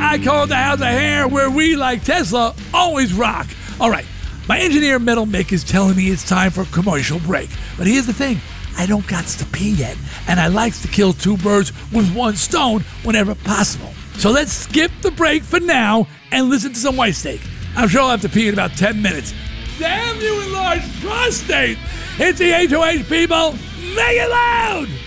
I call it the House of Hair, where we, like Tesla, always rock. All right, my engineer, Metal Mick, is telling me it's time for a commercial break. But here's the thing. I don't got to pee yet, and I likes to kill two birds with one stone whenever possible. So let's skip the break for now and listen to some White Steak. I'm sure I'll have to pee in about 10 minutes. Damn you enlarged prostate! It's the HOH, people! Make it loud!